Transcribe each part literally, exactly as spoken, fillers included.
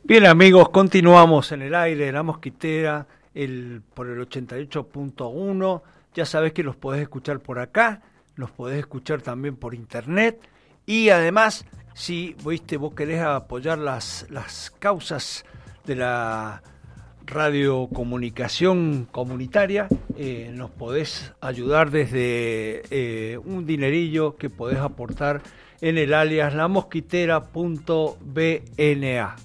Bien, amigos, continuamos en el aire de La Mosquitera el, por el ochenta y ocho punto uno. Ya sabés que los podés escuchar por acá, los podés escuchar también por internet. Y además, si viste, vos querés apoyar las, las causas de la radiocomunicación comunitaria, eh, nos podés ayudar desde eh, un dinerillo que podés aportar en el alias lamosquitera punto b n a.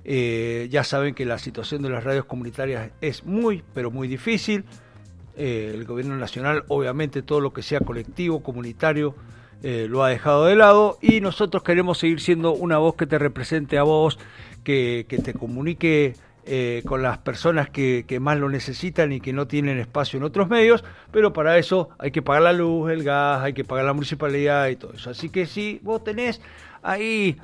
Eh, ya saben que la situación de las radios comunitarias es muy, pero muy difícil. Eh, el gobierno nacional, obviamente, todo lo que sea colectivo, comunitario, eh, lo ha dejado de lado, y nosotros queremos seguir siendo una voz que te represente a vos, que, que te comunique eh, con las personas que, que más lo necesitan y que no tienen espacio en otros medios, pero para eso hay que pagar la luz, el gas, hay que pagar la municipalidad y todo eso. Así que si vos tenés ahí,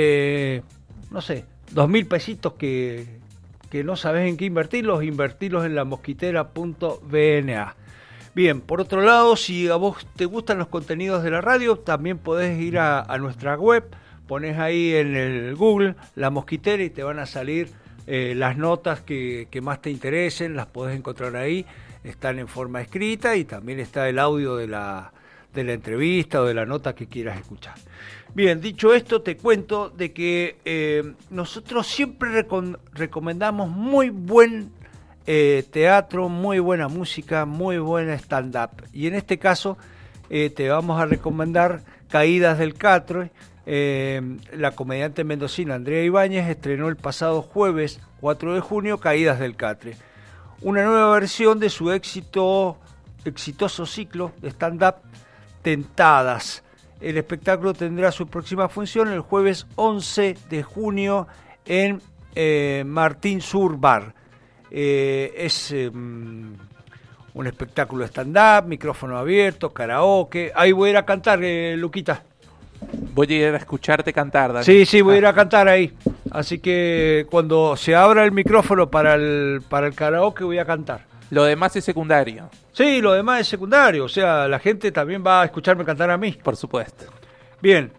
eh, no sé, dos mil pesitos que, que no sabes en qué invertirlos, invertirlos en lamosquitera punto b n a. Bien, por otro lado, si a vos te gustan los contenidos de la radio, también podés ir a, a nuestra web, pones ahí en el Google La Mosquitera y te van a salir eh, las notas que, que más te interesen, las podés encontrar ahí, están en forma escrita y también está el audio de la, de la entrevista o de la nota que quieras escuchar. Bien, dicho esto, te cuento de que eh, nosotros siempre recom- recomendamos muy buen eh, teatro, muy buena música, muy buena stand-up. Y en este caso eh, te vamos a recomendar Caídas del Catre. Eh, la comediante mendocina Andrea Ibáñez estrenó el pasado jueves cuatro de junio Caídas del Catre, una nueva versión de su éxito, exitoso ciclo de stand-up Tentadas. El espectáculo tendrá su próxima función el jueves once de junio en eh, Martín Sur Bar. Eh, es eh, un espectáculo de stand-up, micrófono abierto, karaoke. Ahí voy a ir a cantar, eh, Luquita. Voy a ir a escucharte cantar, Dani. Sí, sí, voy a ir a cantar ahí. Así que cuando se abra el micrófono para el, para el karaoke voy a cantar. Lo demás es secundario. Sí, lo demás es secundario, o sea, la gente también va a escucharme cantar a mí. Por supuesto. Bien,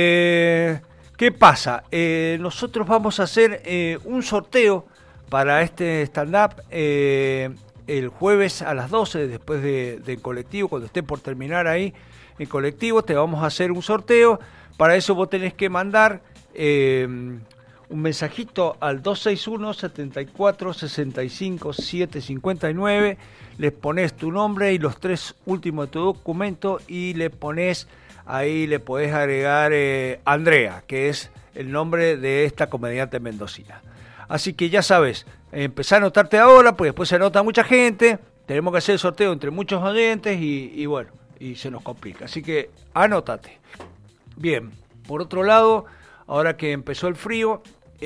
eh, ¿qué pasa? Eh, nosotros vamos a hacer eh, un sorteo para este stand-up eh, el jueves a las doce, después de, de colectivo, cuando esté por terminar ahí en colectivo, te vamos a hacer un sorteo. Para eso vos tenés que mandar eh, un mensajito al dos seis uno, setenta y cuatro, sesenta y cinco, setecientos cincuenta y nueve, les pones tu nombre y los tres últimos de tu documento y le pones, ahí le podés agregar eh, Andrea, que es el nombre de esta comediante mendocina. Así que ya sabes, empezá a anotarte ahora, pues después se anota mucha gente, tenemos que hacer el sorteo entre muchos oyentes y, y bueno, y se nos complica. Así que anótate. Bien, por otro lado, ahora que empezó el frío,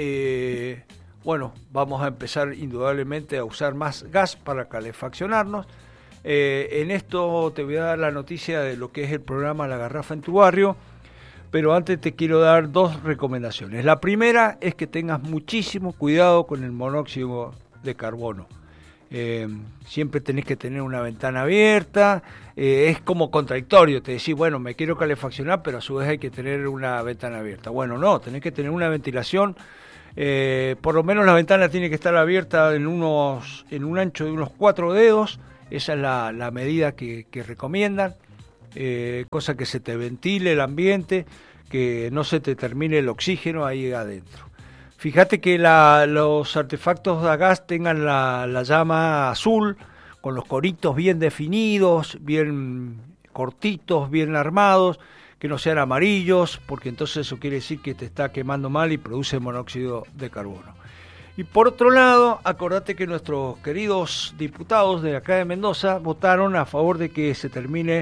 eh, bueno, vamos a empezar indudablemente a usar más gas para calefaccionarnos. Eh, en esto te voy a dar la noticia de lo que es el programa La Garrafa en tu Barrio, pero antes te quiero dar dos recomendaciones. La primera es que tengas muchísimo cuidado con el monóxido de carbono. Eh, siempre tenés que tener una ventana abierta. Eh, es como contradictorio, te decís, bueno, me quiero calefaccionar, pero a su vez hay que tener una ventana abierta. Bueno, no, tenés que tener una ventilación, eh, por lo menos la ventana tiene que estar abierta en unos en un ancho de unos cuatro dedos, esa es la, la medida que, que recomiendan, eh, cosa que se te ventile el ambiente, que no se te termine el oxígeno ahí adentro. Fíjate que la, los artefactos de gas tengan la, la llama azul, con los coritos bien definidos, bien cortitos, bien armados, que no sean amarillos, porque entonces eso quiere decir que te está quemando mal y produce monóxido de carbono. Y por otro lado, acordate que nuestros queridos diputados de acá de Mendoza votaron a favor de que se termine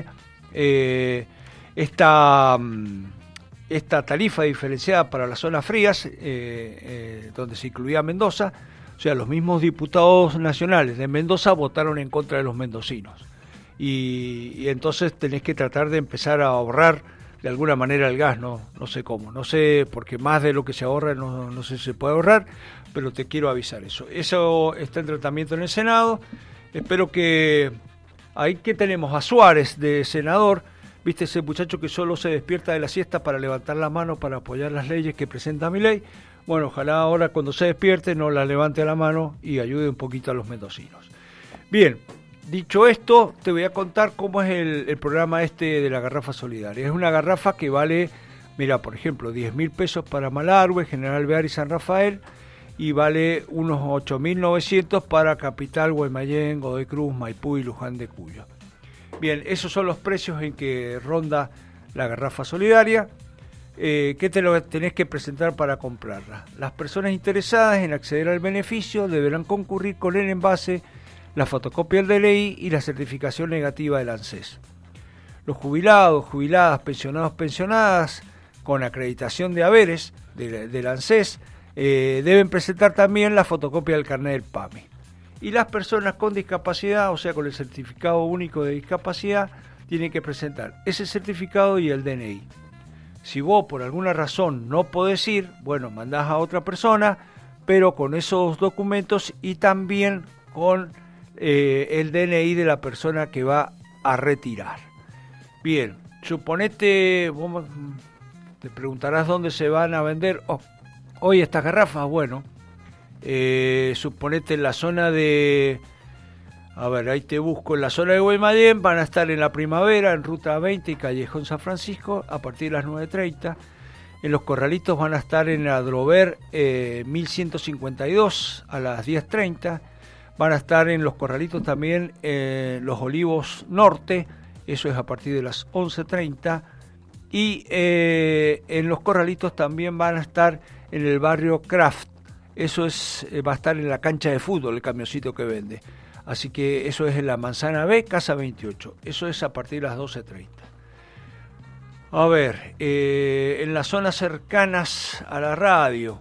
eh, esta... esta tarifa diferenciada para las zonas frías, eh, eh, donde se incluía Mendoza. O sea, los mismos diputados nacionales de Mendoza votaron en contra de los mendocinos. Y, y entonces tenés que tratar de empezar a ahorrar de alguna manera el gas, no, no sé cómo, no sé, porque más de lo que se ahorra no, no sé si se puede ahorrar, pero te quiero avisar eso. Eso está en tratamiento en el Senado. Espero que... Ahí que tenemos a Suárez de senador. ¿Viste ese muchacho que solo se despierta de la siesta para levantar la mano para apoyar las leyes que presenta Milei? Bueno, ojalá ahora cuando se despierte no la levante a la mano y ayude un poquito a los mendocinos. Bien, dicho esto, te voy a contar cómo es el, el programa este de la garrafa solidaria. Es una garrafa que vale, mira, por ejemplo, diez mil pesos para Malargüe, General Bear y San Rafael, y vale unos ocho mil novecientos para Capital, Guaymallén, Godoy Cruz, Maipú y Luján de Cuyo. Bien, esos son los precios en que ronda la garrafa solidaria. Eh, ¿Qué te lo tenés que presentar para comprarla? Las personas interesadas en acceder al beneficio deberán concurrir con el envase, la fotocopia del D N I y la certificación negativa del ANSES. Los jubilados, jubiladas, pensionados, pensionadas con acreditación de haberes de, del ANSES eh, deben presentar también la fotocopia del carnet del PAMI. Y las personas con discapacidad, o sea, con el certificado único de discapacidad, tienen que presentar ese certificado y el D N I. Si vos por alguna razón no podés ir, bueno, mandás a otra persona, pero con esos documentos y también con eh, el D N I de la persona que va a retirar. Bien, suponete, vos te preguntarás dónde se van a vender oh, hoy estas garrafas. Bueno, eh, suponete en la zona de, a ver, ahí te busco, en la zona de Guaymallén van a estar en La Primavera, en Ruta veinte y Callejón San Francisco, a partir de las nueve treinta. En Los Corralitos van a estar en Adrover eh, mil ciento cincuenta y dos a las diez treinta. Van a estar en Los Corralitos también eh, Los Olivos Norte, eso es a partir de las once treinta. Y eh, en Los Corralitos también van a estar en el barrio Kraft, eso es eh, va a estar en la cancha de fútbol, el camioncito que vende. Así que eso es en la Manzana B, Casa veintiocho. Eso es a partir de las doce treinta. A ver, eh, en las zonas cercanas a la radio.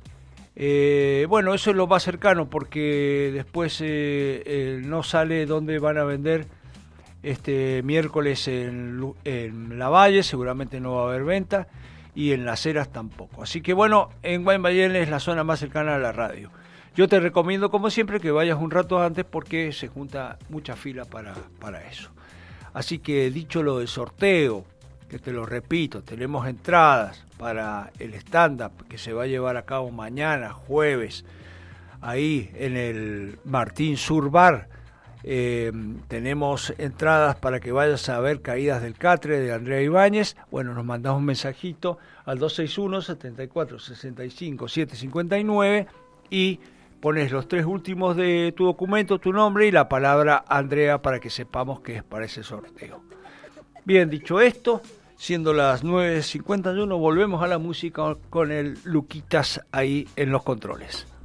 Eh, bueno, eso es lo más cercano porque después eh, eh, no sale dónde van a vender este miércoles en, en Lavalle, seguramente no va a haber venta, y en Las Heras tampoco. Así que bueno, en Guaymallén es la zona más cercana a la radio. Yo te recomiendo, como siempre, que vayas un rato antes porque se junta mucha fila para, para eso. Así que, dicho lo del sorteo, que te lo repito, tenemos entradas para el stand-up que se va a llevar a cabo mañana, jueves, ahí en el Martín Sur Bar. Eh, tenemos entradas para que vayas a ver Caídas del Catre de Andrea Ibáñez. Bueno, nos mandás un mensajito al dos seis uno, setenta y cuatro, sesenta y cinco, setecientos cincuenta y nueve y pones los tres últimos de tu documento, tu nombre y la palabra Andrea para que sepamos que es para ese sorteo. Bien, dicho esto, siendo las nueve cincuenta y uno, volvemos a la música con el Luquitas ahí en los controles.